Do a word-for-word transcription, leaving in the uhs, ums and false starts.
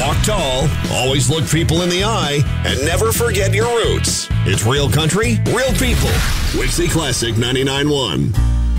Walk tall, always look people in the eye, and never forget your roots. It's Real Country, Real People. Wixie Classic ninety-nine point one.